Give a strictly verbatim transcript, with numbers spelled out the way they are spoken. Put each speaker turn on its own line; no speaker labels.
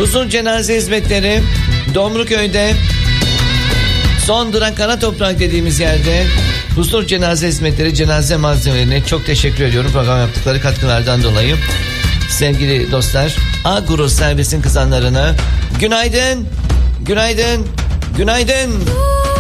Huzur Cenaze Hizmetleri Domruköy'de, son durak Kara Toprak dediğimiz yerde Huzur Cenaze Hizmetleri cenaze malzemelerine çok teşekkür ediyorum program yaptıkları katkılardan dolayı. Sevgili dostlar, Agro Servis'in kızanlarına günaydın, günaydın, günaydın.